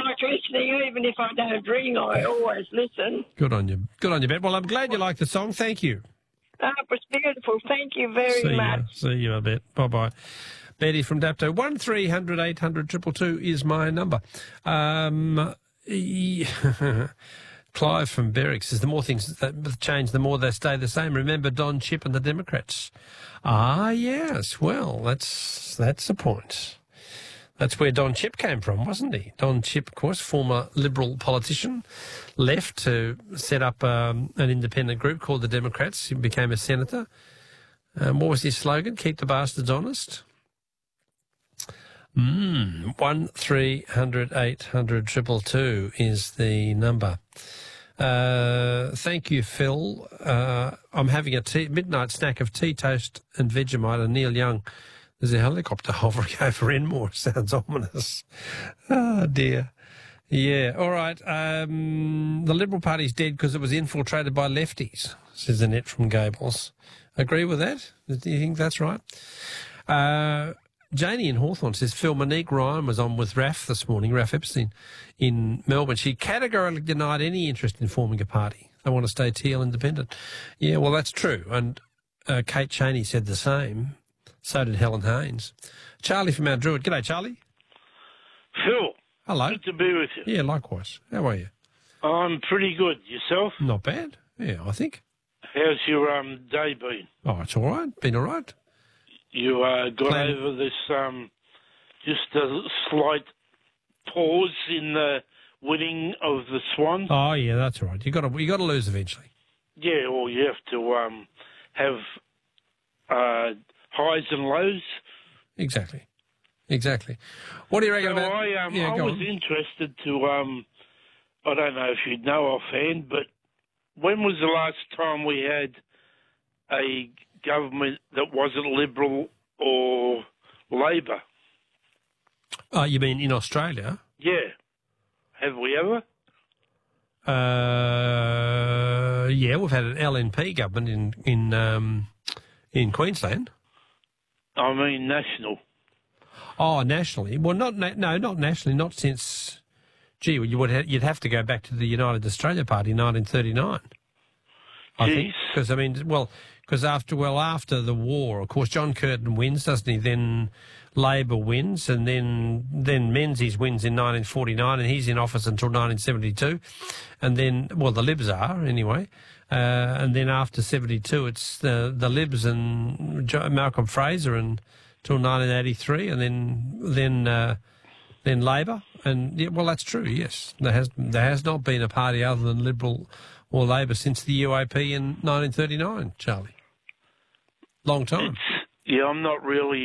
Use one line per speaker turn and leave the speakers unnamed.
like listening, even if I don't ring. I always listen.
Good on you. Good on you, Bet. Well, I'm glad you like the song. Thank you.
It was beautiful. Thank you very much.
See you, I bet. Bye-bye. Betty from Dapto. 1300 800 222 is my number. Clive from Berwick says the more things that change, the more they stay the same. Remember Don Chipp and the Democrats? Ah, yes. Well, that's a point. That's where Don Chipp came from, wasn't he? Don Chipp, of course, former Liberal politician, left to set up an independent group called the Democrats. He became a senator. What was his slogan? Keep the bastards honest. 1300 800 222 is the number. Thank you, Phil. I'm having a midnight snack of tea, toast and Vegemite. And Neil Young, there's a helicopter hovering over Enmore. Sounds ominous. Oh, dear. Yeah, all right. The Liberal Party's dead because it was infiltrated by lefties, says Annette from Gables. Agree with that? Do you think that's right? Janie in Hawthorne says, Phil, Monique Ryan was on with Raf this morning, Raf Epstein, in Melbourne. She categorically denied any interest in forming a party. They want to stay Teal independent. Yeah, well, that's true. And Kate Cheney said the same. So did Helen Haynes. Charlie from Mount Druitt. G'day, Charlie.
Phil.
Hello.
Good to be with you.
Yeah, likewise. How are you?
I'm pretty good. Yourself?
Not bad. Yeah, I think.
How's your day been?
Oh, it's all right. Been all right.
You got over this just a slight pause in the winning of the Swans?
Oh, yeah, that's all right. You got to lose eventually.
Yeah, or you have to have highs and lows.
Exactly. What do you reckon about...
I was interested to, I don't know if you'd know offhand, but when was the last time we had a government that wasn't Liberal or Labor?
You mean in Australia?
Yeah. Have we ever?
Yeah, we've had an LNP government in Queensland.
I mean national.
Oh, nationally? Well, not nationally, not since... Gee, you'd have to go back to the United Australia Party in 1939. I think, because after the war, of course, John Curtin wins, doesn't he? Then Labor wins, and then Menzies wins in 1949, and he's in office until 1972, and then the Libs are anyway, and then after 72, it's the Libs and Malcolm Fraser until 1983, and then Labor, and that's true. Yes, there has not been a party other than Liberal or Labor since the UAP in 1939, Charlie. Long time.
I'm not really